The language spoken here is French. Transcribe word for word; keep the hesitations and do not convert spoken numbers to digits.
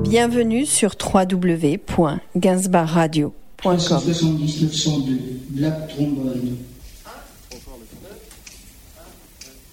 Bienvenue sur w w w point gainsbourg radio point com. soixante-dix neuf cent deux, Black Trombone.